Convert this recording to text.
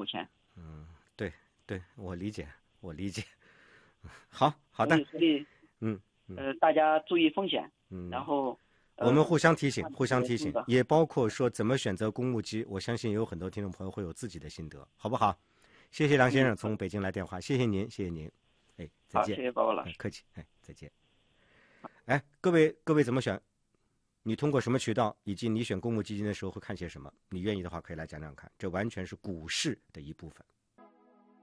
钱。 对对，我理解。好的。 所以大家注意风险。然后我们互相提醒，也包括说怎么选择公募基，我相信有很多听众朋友会有自己的心得，好不好？谢谢梁先生从北京来电话，谢谢您。哎，再见。 好，谢谢宝宝老师。 客气。哎，再见。哎，各位怎么选？你通过什么渠道，以及你选公募基金的时候会看些什么？你愿意的话可以来讲讲看，这完全是股市的一部分。